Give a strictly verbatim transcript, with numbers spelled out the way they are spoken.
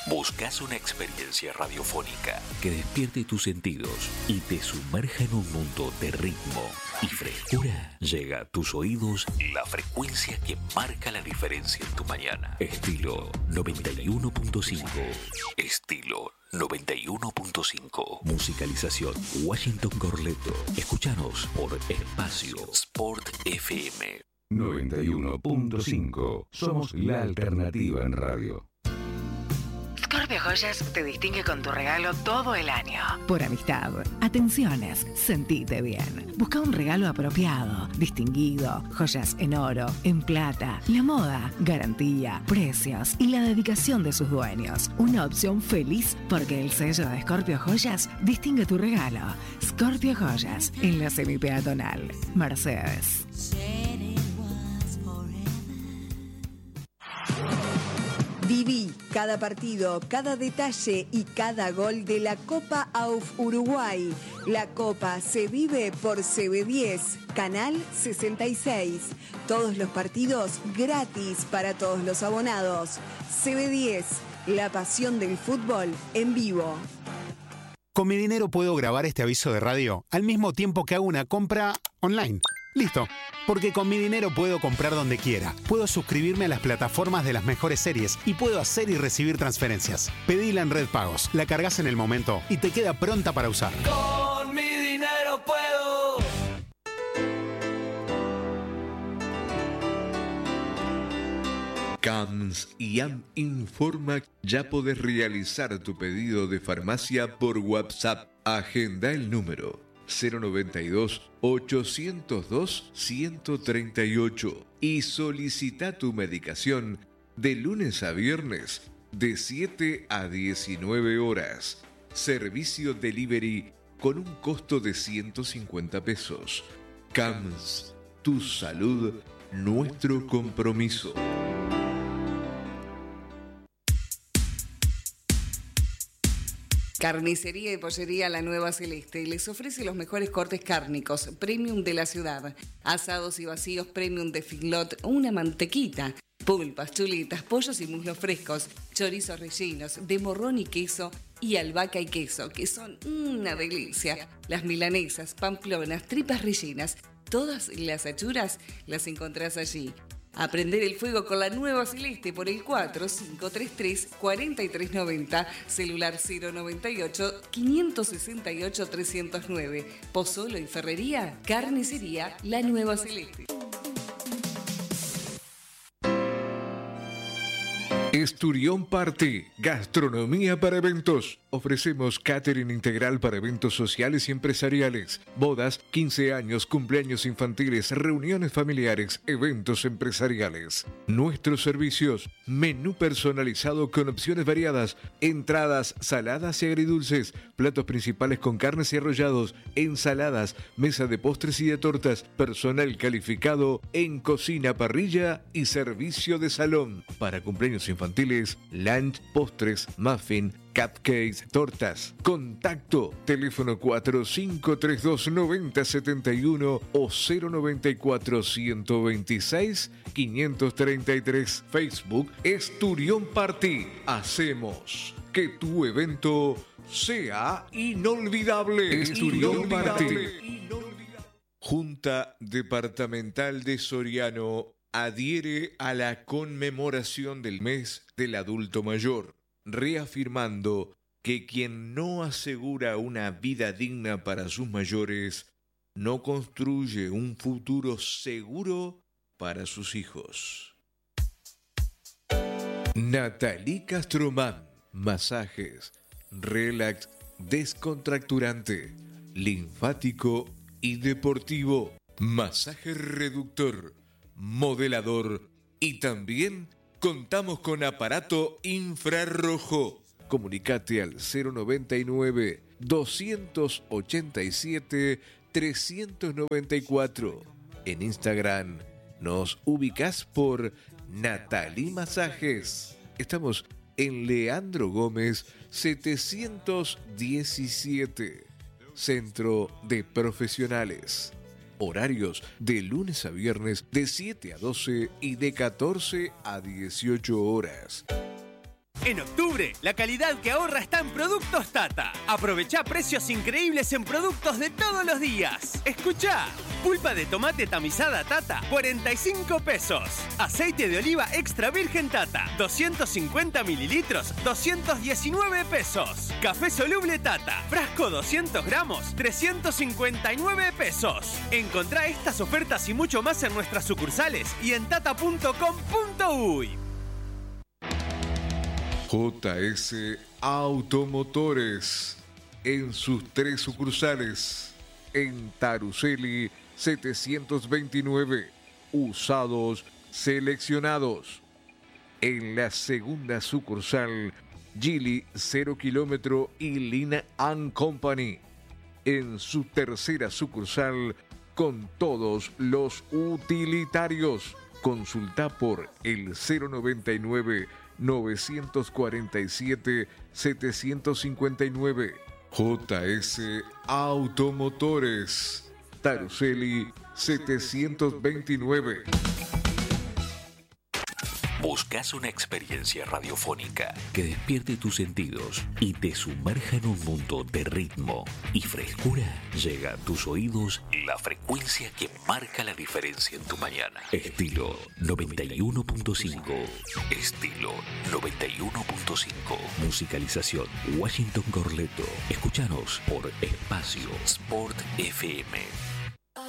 ¿Buscas una experiencia radiofónica que despierte tus sentidos y te sumerja en un mundo de ritmo y frescura? Llega a tus oídos la frecuencia que marca la diferencia en tu mañana. Estilo noventa y uno punto cinco. Estilo noventa y uno punto cinco. Musicalización Washington Corleto. Escúchanos por Espacio Sport F M. noventa y uno punto cinco. Somos la alternativa en radio. Scorpio Joyas te distingue con tu regalo todo el año. Por amistad, atenciones, sentite bien. Busca un regalo apropiado, distinguido, joyas en oro, en plata, la moda, garantía, precios y la dedicación de sus dueños. Una opción feliz porque el sello de Scorpio Joyas distingue tu regalo. Scorpio Joyas, en la semipeatonal. Mercedes. Viví cada partido, cada detalle y cada gol de la Copa A U F Uruguay. La Copa se vive por C B diez, Canal sesenta y seis. Todos los partidos gratis para todos los abonados. C B diez, la pasión del fútbol en vivo. Con mi dinero puedo grabar este aviso de radio al mismo tiempo que hago una compra online. Listo. Porque con mi dinero puedo comprar donde quiera, puedo suscribirme a las plataformas de las mejores series y puedo hacer y recibir transferencias. Pedila en Red Pagos, la cargas en el momento y te queda pronta para usar. Con mi dinero puedo. C A M S y A M informa que ya podés realizar tu pedido de farmacia por WhatsApp. Agenda el número cero noventa y dos, ochocientos dos, ciento treinta y ocho y solicita tu medicación de lunes a viernes de siete a diecinueve horas. Servicio delivery con un costo de ciento cincuenta pesos. C A M S, tu salud, nuestro compromiso. Carnicería y Pollería La Nueva Celeste les ofrece los mejores cortes cárnicos premium de la ciudad, asados y vacíos premium de Figlot, una mantequita, pulpas, chuletas, pollos y muslos frescos, chorizos rellenos de morrón y queso y albahaca y queso, que son una delicia. Las milanesas, pamplonas, tripas rellenas, todas las achuras las encontrás allí. Aprender el fuego con La Nueva Celeste por el cuatro cinco tres tres, cuatro tres nueve cero, celular cero noventa y ocho, quinientos sesenta y ocho, trescientos nueve. Pozzolo y Ferrería, Carnicería La Nueva Celeste. Esturión Party, gastronomía para eventos. Ofrecemos catering integral para eventos sociales y empresariales, bodas, quince años, cumpleaños infantiles, reuniones familiares, eventos empresariales. Nuestros servicios: menú personalizado con opciones variadas, entradas, saladas y agridulces, platos principales con carnes y arrollados, ensaladas, mesa de postres y de tortas, personal calificado en cocina, parrilla y servicio de salón. Para cumpleaños infantiles, lunch, postres, muffin, cupcakes, tortas. Contacto, teléfono cuatro cinco tres dos, nueve cero siete uno o cero noventa y cuatro, ciento veintiséis, quinientos treinta y tres. Facebook, Esturión Party. Hacemos que tu evento sea inolvidable. Esturión Party. Junta Departamental de Soriano adhiere a la conmemoración del mes del adulto mayor, reafirmando que quien no asegura una vida digna para sus mayores no construye un futuro seguro para sus hijos. Nathalie Castromán, masajes, relax, descontracturante, linfático y deportivo, masaje reductor, modelador y también contamos con aparato infrarrojo. Comunicate al cero noventa y nueve, doscientos ochenta y siete, trescientos noventa y cuatro. En Instagram nos ubicás por Nathalie Masajes. Estamos en Leandro Gómez setecientos diecisiete, Centro de Profesionales. Horarios de lunes a viernes de siete a doce y de catorce a dieciocho horas. En octubre, la calidad que ahorra está en Productos Tata. Aprovecha precios increíbles en productos de todos los días. Escuchá, pulpa de tomate tamizada Tata, cuarenta y cinco pesos. Aceite de oliva extra virgen Tata, doscientos cincuenta mililitros, doscientos diecinueve pesos. Café soluble Tata, frasco doscientos gramos, trescientos cincuenta y nueve pesos. Encontrá estas ofertas y mucho más en nuestras sucursales y en tata punto com punto uy. J S Automotores, en sus tres sucursales, en Taruseli setecientos veintinueve, usados seleccionados. En la segunda sucursal, Gili cero kilómetro y Lina and Company. En su tercera sucursal, con todos los utilitarios. Consulta por el cero noventa y nueve, novecientos cuarenta y siete, setecientos cincuenta y nueve. J S Automotores, Taruseli setecientos veintinueve. ¿Buscas una experiencia radiofónica que despierte tus sentidos y te sumerja en un mundo de ritmo y frescura? Llega a tus oídos la frecuencia que marca la diferencia en tu mañana. Estilo noventa y uno punto cinco. Estilo noventa y uno punto cinco. Musicalización Washington Corleto. Escúchanos por Espacio Sport F M.